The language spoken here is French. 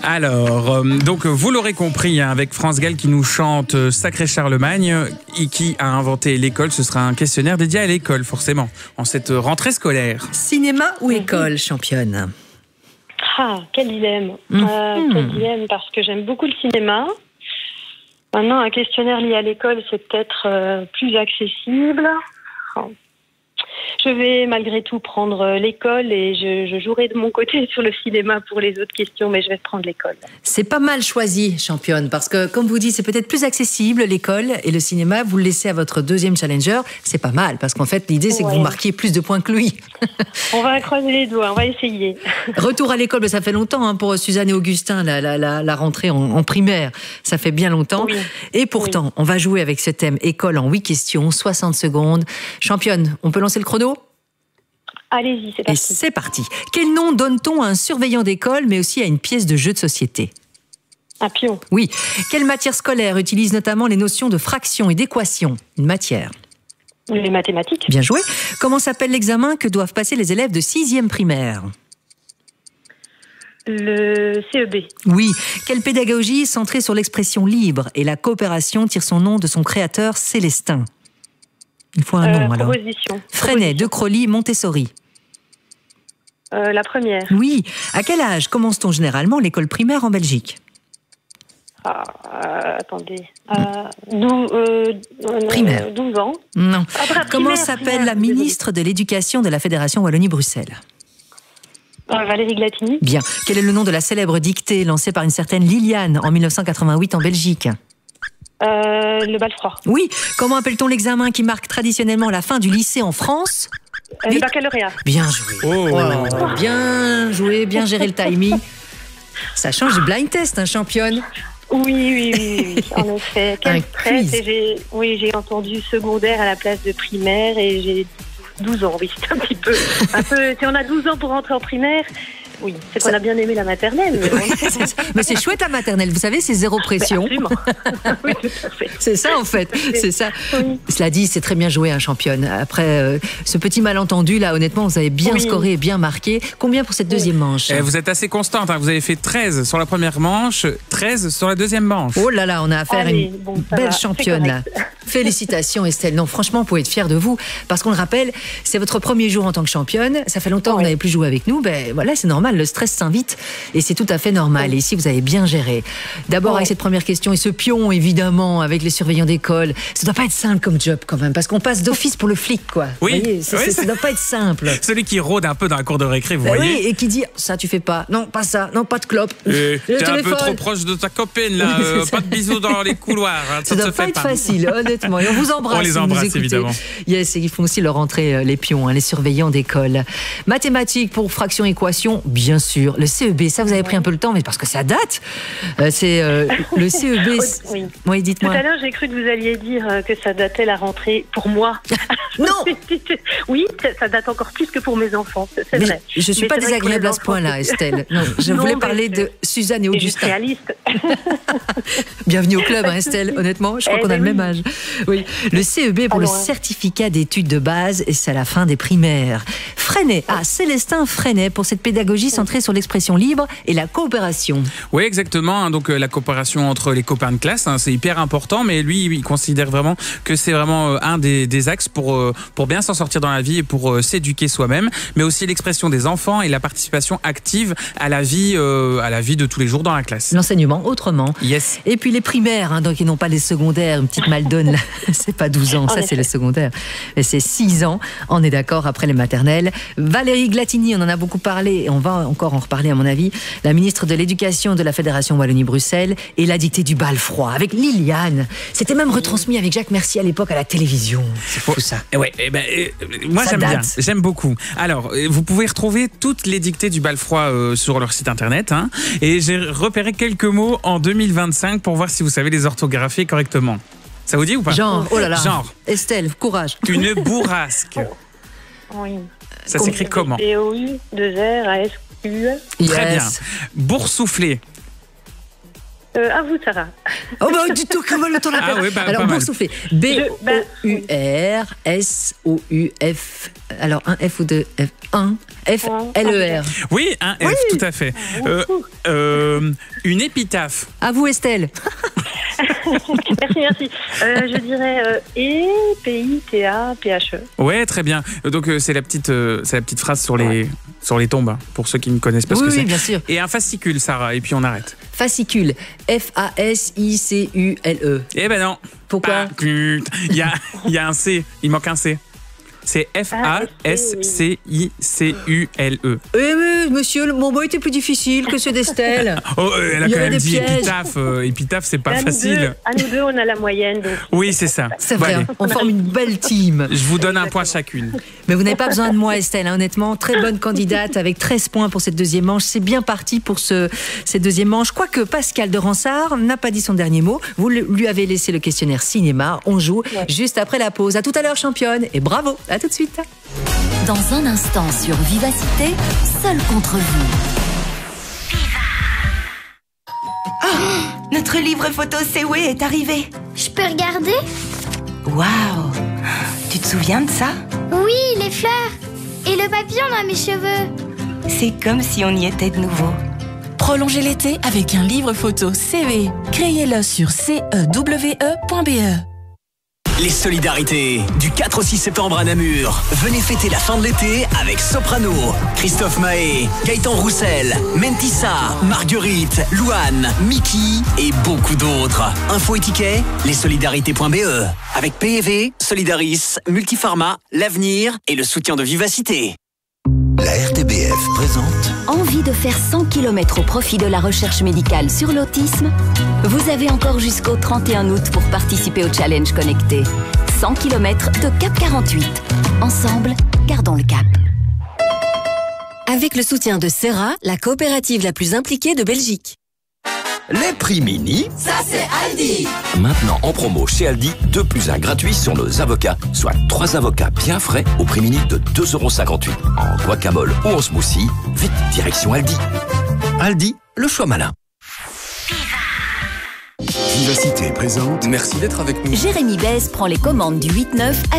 Alors, donc vous l'aurez compris, hein, avec France Gall qui nous chante Sacré Charlemagne et qui a inventé l'école, ce sera un questionnaire dédié à l'école, forcément, en cette rentrée scolaire. Cinéma ou école, championne? Ah, quel dilemme. Quel dilemme, parce que j'aime beaucoup le cinéma. Maintenant, un questionnaire lié à l'école, c'est peut-être plus accessible. Oh. Je vais malgré tout prendre l'école et je jouerai de mon côté sur le cinéma pour les autres questions, mais je vais prendre l'école. C'est pas mal choisi, championne, parce que, comme vous dites, c'est peut-être plus accessible, l'école et le cinéma. Vous le laissez à votre deuxième challenger. C'est pas mal, parce qu'en fait, l'idée, c'est que vous marquiez plus de points que lui. On va croiser les doigts, on va essayer. Retour à l'école, ça fait longtemps hein, pour Suzanne et Augustin, la rentrée en primaire. Ça fait bien longtemps. Oui. Et pourtant, on va jouer avec ce thème école en 8 questions, 60 secondes. Championne, on peut lancer le chrono ? Allez-y, c'est parti. Et c'est parti. Quel nom donne-t-on à un surveillant d'école, mais aussi à une pièce de jeu de société ? Un pion. Oui. Quelle matière scolaire utilise notamment les notions de fraction et d'équation ? Une matière. Les mathématiques. Bien joué. Comment s'appelle l'examen que doivent passer les élèves de 6e primaire ? Le CEB. Oui. Quelle pédagogie centrée sur l'expression libre et la coopération tire son nom de son créateur Célestin ? Il faut un nom alors. Proposition. Freinet, De Crolly, Montessori. La première. Oui. À quel âge commence-t-on généralement l'école primaire en Belgique ? Attendez. 12 ans. Non. Comment s'appelle la ministre de l'Éducation de la Fédération Wallonie-Bruxelles ? Valérie Glatini. Bien. Quel est le nom de la célèbre dictée lancée par une certaine Liliane en 1988 en Belgique ? Le bal froid. Oui. Comment appelle-t-on l'examen qui marque traditionnellement la fin du lycée en France ? Le baccalauréat. Bien joué. Bien joué, bien géré le timing. Ça change du blind test, hein, championne. Oui, en effet. Quel stress. J'ai entendu secondaire à la place de primaire et j'ai 12 ans, oui, c'est un petit peu. Si on a 12 ans pour rentrer en primaire, oui, c'est qu'on a bien aimé la maternelle. Mais c'est chouette la maternelle, vous savez, c'est zéro pression. Absolument. Oui, tout à fait. C'est ça en fait, c'est ça. Oui. Cela dit, c'est très bien joué, hein, championne. Après ce petit malentendu là, honnêtement, vous avez bien scoré et bien marqué. Combien pour cette deuxième manche ? Vous êtes assez constante, hein. Vous avez fait 13 sur la première manche, 13 sur la deuxième manche. Oh là là, on a affaire à une belle championne là. Félicitations Estelle. Non, franchement, vous pouvez être fière de vous, parce qu'on le rappelle, c'est votre premier jour en tant que championne. Ça fait longtemps que vous n'avez plus joué avec nous. Ben voilà, c'est normal, le stress s'invite et c'est tout à fait normal. Et ici, vous avez bien géré. D'abord avec cette première question et ce pion, évidemment, avec les surveillants d'école. Ça doit pas être simple comme job quand même, parce qu'on passe d'office pour le flic, quoi. Oui. Vous voyez, ça doit pas être simple. Celui qui rôde un peu dans la cour de récré, vous voyez. Oui, et qui dit ça tu fais pas, non pas ça, non pas de clope. T'es un peu trop proche de ta copine là, pas de bisous dans les couloirs. Hein, ça doit pas être facile, honnêtement. Et on vous embrasse. On les embrasse évidemment. Yes, et ils font aussi leur entrée les pions, hein, les surveillants d'école. Mathématiques pour fraction équation, bien sûr. Le CEB, ça vous avez pris un peu le temps, mais parce que ça date. C'est le CEB. Oui, dites-moi. Tout à l'heure, j'ai cru que vous alliez dire que ça datait la rentrée pour moi. Non. Oui, ça date encore plus que pour mes enfants, c'est vrai. Je suis pas désagréable à ce point-là, Estelle. Non, je voulais parler de Suzanne et Augustin. Réaliste. Bienvenue au club, hein, Estelle. Honnêtement, je crois qu'on a le même âge. Oui. Le CEB pour le certificat d'études de base, et c'est à la fin des primaires. Freinet, Célestin Freinet pour cette pédagogie centrée sur l'expression libre et la coopération. Oui, exactement. Donc la coopération entre les copains de classe, hein, c'est hyper important. Mais lui, il considère vraiment que c'est vraiment un des axes pour bien s'en sortir dans la vie et pour s'éduquer soi-même. Mais aussi l'expression des enfants et la participation active à la vie de tous les jours dans la classe. L'enseignement autrement. Yes. Et puis les primaires, hein, donc ils n'ont pas les secondaires. Une petite maldonne là, c'est pas 12 ans, ça c'est le secondaire. Mais c'est 6 ans, on est d'accord, après les maternelles. Valérie Glatini, on en a beaucoup parlé et on va encore en reparler à mon avis. La ministre de l'Éducation de la Fédération Wallonie-Bruxelles et la dictée du bal froid avec Liliane. C'était même retransmis avec Jacques Mercier à l'époque à la télévision. C'est fou ça. Moi j'aime bien, j'aime beaucoup. Alors, vous pouvez retrouver toutes les dictées du bal froid sur leur site internet. Hein, et j'ai repéré quelques mots en 2025 pour voir si vous savez les orthographier correctement. Ça vous dit ou pas ? Genre, oh là là. Genre. Estelle, courage. Une bourrasque. Oui. Ça s'écrit comment ? B-O-U, 2-R-A-S-U. Très bien. Boursouflé. À vous, Sarah. Oh bah du tout, comment le temps l'appelle. Ah oui, alors bon soufflez. B-O-U-R-S-O-U-F. Alors un F ou deux F. Un F-L-E-R. Oui, un F, tout à fait. Une épitaphe. À vous, Estelle. Merci. Je dirais E-P-I-T-A-P-H-E. Ouais, très bien. Donc c'est la petite phrase sur les tombes, hein, pour ceux qui ne connaissent pas ce que c'est. Oui, bien sûr. Et un fascicule, Sarah, et puis on arrête. Fascicule. F-A-S-I-C-U-L-E. Eh ben non. Pourquoi? Il y a un C, il manque un C. C'est F-A-S-C-I-C-U-L-E. Oui, monsieur, mon mot était plus difficile que ceux d'Estelle. Oh, elle a quand même dit épitaphe. Épitaphe, c'est pas facile. À nous deux, on a la moyenne. Donc... Oui, c'est ça. C'est vrai, allez. on forme une belle team. Je vous donne un point chacune. Mais vous n'avez pas besoin de moi, Estelle, hein, honnêtement. Très bonne candidate avec 13 points pour cette deuxième manche. C'est bien parti pour cette deuxième manche. Quoique Pascal de Ransard n'a pas dit son dernier mot. Vous lui avez laissé le questionnaire cinéma. On joue juste après la pause. À tout à l'heure, championne. Et bravo. À tout de suite. Dans un instant sur Vivacité, seul contre vous. Notre livre photo CW est arrivé. Je peux regarder? Waouh! Tu te souviens de ça? Oui, les fleurs. Et le papillon dans mes cheveux. C'est comme si on y était de nouveau. Prolongez l'été avec un livre photo CW. Créez-le sur cewe.be. Les solidarités, du 4 au 6 septembre à Namur. Venez fêter la fin de l'été avec Soprano, Christophe Mahé, Gaëtan Roussel, Mentissa, Marguerite, Louane, Mickey et beaucoup d'autres. Info et tickets, lessolidarités.be. Avec PEV, Solidaris, Multipharma, l'Avenir et le soutien de Vivacité. La RTBF présente. Envie de faire 100 km au profit de la recherche médicale sur l'autisme? Vous avez encore jusqu'au 31 août pour participer au challenge connecté. 100 km de Cap 48. Ensemble, gardons le cap. Avec le soutien de Serra, la coopérative la plus impliquée de Belgique. Les prix mini, ça c'est Aldi. Maintenant en promo chez Aldi, 2 + 1 gratuit sur nos avocats, soit 3 avocats bien frais au prix mini de 2,58 € en guacamole ou en smoothie. Vite, direction Aldi. Aldi, le choix malin. Vivacité présente. Merci d'être avec nous. Jérémy Bèze prend les commandes du 8-9 avec